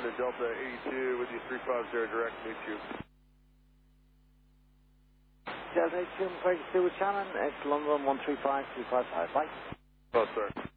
to Delta 82 with you 350 direct, meet you. Delta 82, 32 with Shannon, it's London 135255, bye. Oh, sir.